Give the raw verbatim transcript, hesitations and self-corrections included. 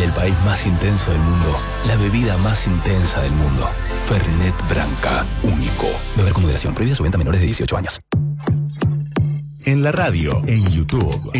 el país más intenso del mundo, la bebida más intensa del mundo. Fernet Branca, único. Beber con moderación. Prohibida su venta a menores de dieciocho años. En la radio, en YouTube,